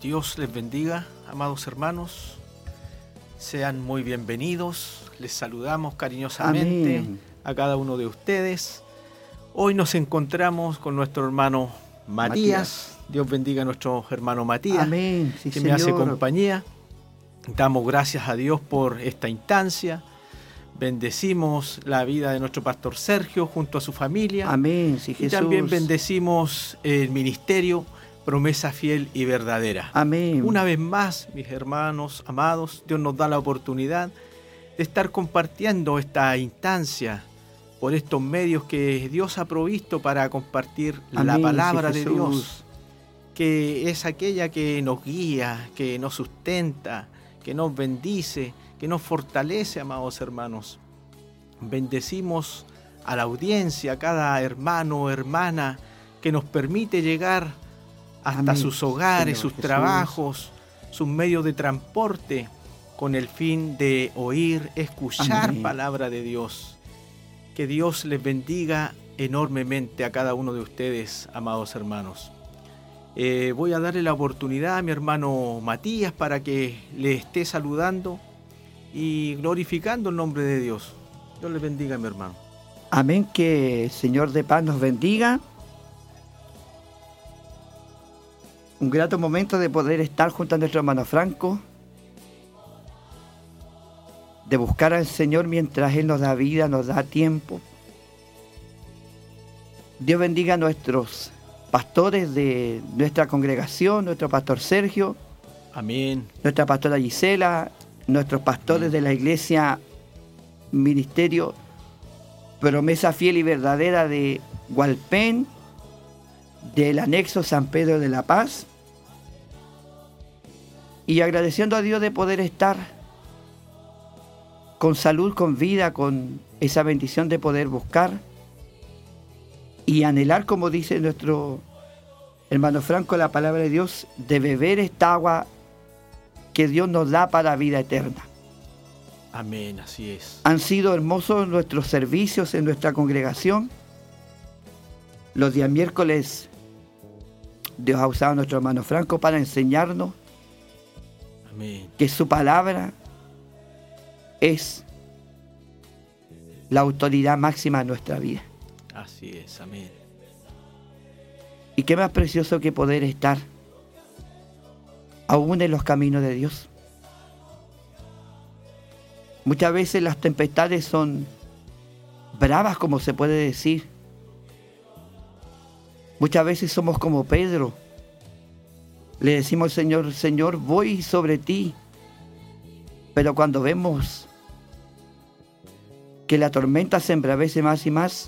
Dios les bendiga, amados hermanos. Sean muy bienvenidos. Les saludamos cariñosamente Amén. a cada uno de ustedes. Hoy nos encontramos con nuestro hermano Matías. Dios bendiga a nuestro hermano Matías, Amén. Sí, que Señor. me hace compañía. Damos gracias a Dios por esta instancia. Bendecimos la vida de nuestro pastor Sergio junto a su familia. Amén. Sí, Y Jesús. también bendecimos el ministerio Promesa Fiel y Verdadera. Amén. Una vez más, mis hermanos amados, Dios nos da la oportunidad de estar compartiendo esta instancia por estos medios que Dios ha provisto para compartir la Amén, palabra sí, de Jesús. Dios, que es aquella que nos guía, que nos sustenta, que nos bendice, que nos fortalece, amados hermanos. Bendecimos a la audiencia, a cada hermano o hermana que nos permite llegar hasta Amén, sus hogares, Señor sus Jesús. trabajos, sus medios de transporte, con el fin de oír, escuchar Amén. palabra de Dios. Que Dios les bendiga enormemente a cada uno de ustedes, amados hermanos. Voy a darle la oportunidad a mi hermano Matías para que le esté saludando y glorificando el nombre de Dios. Dios les bendiga, mi hermano. Amén. Que el Señor de paz nos bendiga. Un grato momento de poder estar junto a nuestro hermano Franco, de buscar al Señor mientras Él nos da vida, nos da tiempo. Dios bendiga a nuestros pastores de nuestra congregación, nuestro pastor Sergio, Amén. nuestra pastora Gisela, nuestros pastores de la iglesia Ministerio Promesa Fiel y Verdadera de Hualpén, del anexo San Pedro de la Paz, y agradeciendo a Dios de poder estar con salud, con vida, con esa bendición de poder buscar y anhelar, como dice nuestro hermano Franco, la palabra de Dios, de beber esta agua que Dios nos da para vida eterna. Amén, así es. Han sido hermosos nuestros servicios en nuestra congregación. Los días miércoles Dios ha usado a nuestro hermano Franco para enseñarnos Amén. que su palabra es la autoridad máxima de nuestra vida. Así es, amén. Y qué más precioso que poder estar aún en los caminos de Dios. Muchas veces las tempestades son bravas, como se puede decir. Muchas veces somos como Pedro. Le decimos al Señor, Señor, voy sobre ti. Pero cuando vemos que la tormenta se embravece más y más,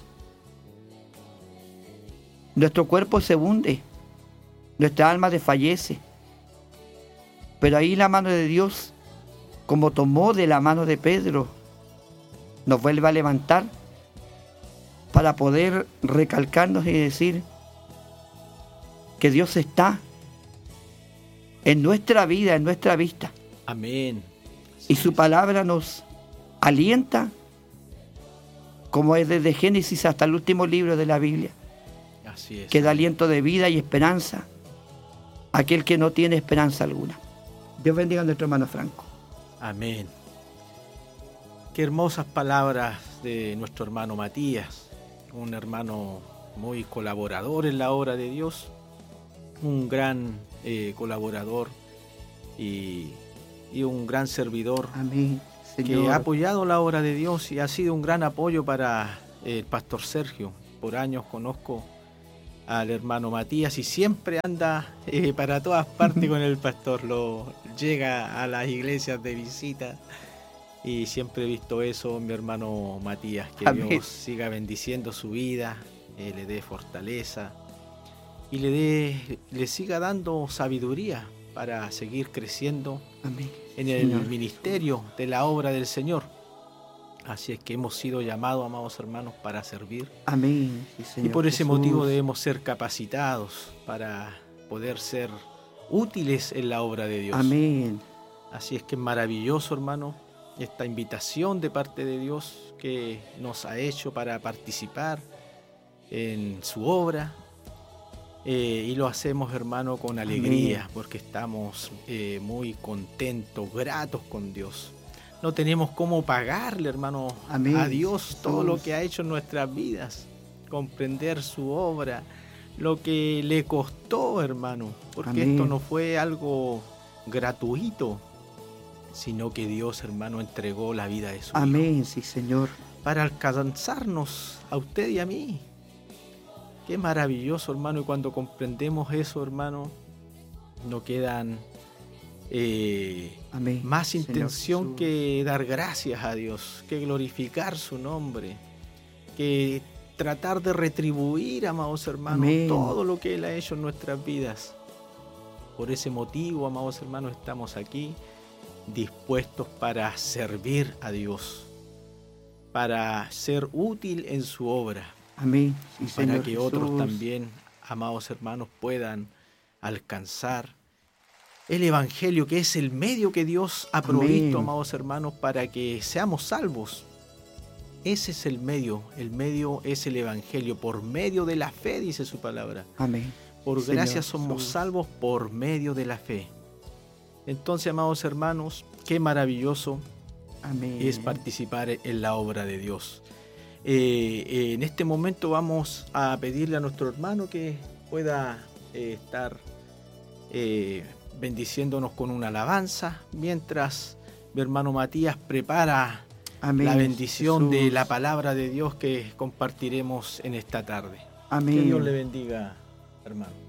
nuestro cuerpo se hunde, nuestra alma desfallece. Pero ahí la mano de Dios, como tomó de la mano de Pedro, nos vuelve a levantar para poder recalcarnos y decir que Dios está en nuestra vida, en nuestra vista. Amén. Y su palabra nos alienta, como es desde Génesis hasta el último libro de la Biblia, Así es. que da aliento de vida y esperanza a aquel que no tiene esperanza alguna. Dios bendiga a nuestro hermano Franco. Amén. Qué hermosas palabras de nuestro hermano Matías, un hermano muy colaborador en la obra de Dios, un gran colaborador y un gran servidor Amén, que Señor. ha apoyado la obra de Dios y ha sido un gran apoyo para el pastor Sergio. Por años conozco al hermano Matías y siempre anda para todas partes con el pastor. Llega a las iglesias de visita y siempre he visto eso, mi hermano Matías. Que Amén. Dios siga bendiciendo su vida, le dé fortaleza y le siga dando sabiduría para seguir creciendo Amén, en el Señor. ministerio de la obra del Señor. Así es que hemos sido llamados, amados hermanos, para servir. Amén, sí, Señor Y por ese Jesús. motivo debemos ser capacitados para poder ser útiles en la obra de Dios. Amén. Así es que es maravilloso, hermano, esta invitación de parte de Dios que nos ha hecho para participar en su obra. Y lo hacemos, hermano, con alegría, porque estamos muy contentos, gratos con Dios. No tenemos cómo pagarle, hermano, a Dios todo lo que ha hecho en nuestras vidas, comprender su obra, lo que le costó, hermano, porque esto no fue algo gratuito, sino que Dios, hermano, entregó la vida de su Hijo. Sí, Señor. Para alcanzarnos a usted y a mí. Qué maravilloso, hermano, y cuando comprendemos eso, hermano, no quedan más intención que dar gracias a Dios, que glorificar su nombre, que tratar de retribuir, amados hermanos, todo lo que Él ha hecho en nuestras vidas. Por ese motivo, amados hermanos, estamos aquí dispuestos para servir a Dios, para ser útil en su obra. Amén. Sí, para Señor que Jesús. Otros también, amados hermanos, puedan alcanzar el Evangelio, que es el medio que Dios ha provisto, amados hermanos, para que seamos salvos. Ese es el medio es el Evangelio, por medio de la fe, dice su palabra. Amén. Por Señor gracia somos Jesús. salvos por medio de la fe. Entonces, amados hermanos, qué maravilloso es participar en la obra de Dios. En este momento vamos a pedirle a nuestro hermano que pueda estar bendiciéndonos con una alabanza, mientras mi hermano Matías prepara la bendición de la palabra de Dios que compartiremos en esta tarde. Que Dios le bendiga, hermano.